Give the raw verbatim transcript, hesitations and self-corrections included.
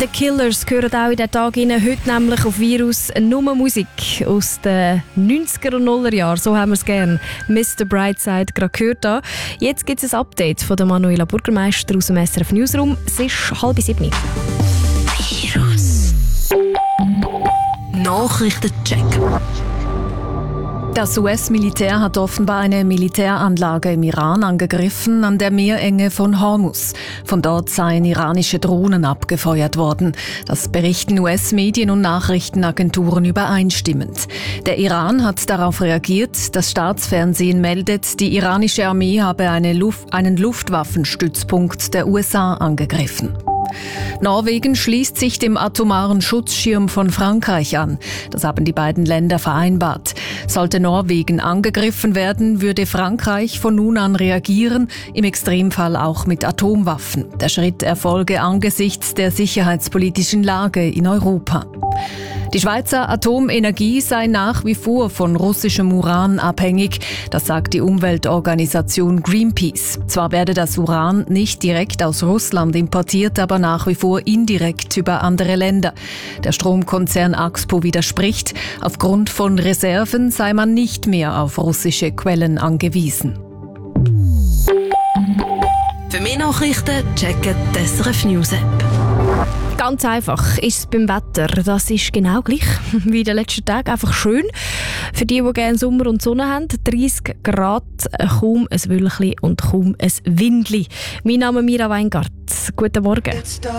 The Killers gehören auch in den Tag rein. Heute nämlich auf Virus nur Musik aus den neunziger und nuller Jahren. So haben wir es gern. Mister Brightside gerade gehört. Da. Jetzt gibt es ein Update von der Manuela Burgermeister aus dem S R F Newsroom. Es ist halb sieben. Virus. Nachrichtencheck. Das U S-Militär hat offenbar eine Militäranlage im Iran angegriffen an der Meerenge von Hormuz. Von dort seien iranische Drohnen abgefeuert worden. Das berichten U S-Medien und Nachrichtenagenturen übereinstimmend. Der Iran hat darauf reagiert. Das Staatsfernsehen meldet, die iranische Armee habe eine Luft, einen Luftwaffenstützpunkt der U S A angegriffen. Norwegen schließt sich dem atomaren Schutzschirm von Frankreich an. Das haben die beiden Länder vereinbart. Sollte Norwegen angegriffen werden, würde Frankreich von nun an reagieren, im Extremfall auch mit Atomwaffen. Der Schritt erfolge angesichts der sicherheitspolitischen Lage in Europa. Die Schweizer Atomenergie sei nach wie vor von russischem Uran abhängig, das sagt die Umweltorganisation Greenpeace. Zwar werde das Uran nicht direkt aus Russland importiert, aber nach wie vor indirekt über andere Länder. Der Stromkonzern Axpo widerspricht, aufgrund von Reserven sei man nicht mehr auf russische Quellen angewiesen. Für mehr Nachrichten checken die S R F News App. Ganz einfach ist es beim Wetter. Das ist genau gleich wie in den letzten Tagen. Einfach schön. Für die, die gerne Sommer und Sonne haben. dreissig Grad, kaum ein Wölkchen und kaum ein Windli. Mein Name ist Mira Weingart. Guten Morgen.